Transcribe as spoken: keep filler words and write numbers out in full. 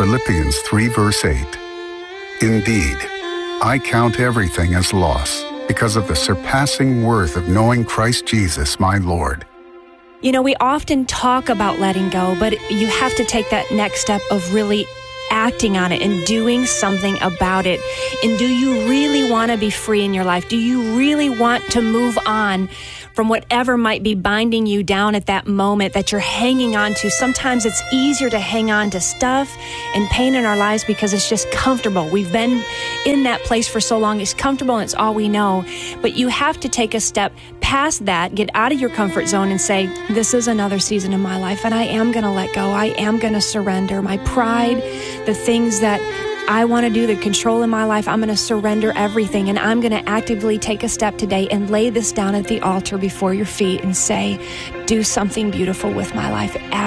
Philippians three verse eight. Indeed, I count everything as loss because of the surpassing worth of knowing Christ Jesus, my Lord. You know, we often talk about letting go, but you have to take that next step of really acting on it and doing something about it. And do you really want to be free in your life? Do you really want to move on from whatever might be binding you down at that moment that you're hanging on to? Sometimes it's easier to hang on to stuff and pain in our lives because it's just comfortable. We've been in that place for so long. It's comfortable and it's all we know. But you have to take a step past that, get out of your comfort zone and say, this is another season in my life and I am going to let go. I am going to surrender. My pride, the things that I want to do, the control in my life, I'm going to surrender everything, and I'm going to actively take a step today and lay this down at the altar before your feet and say, do something beautiful with my life.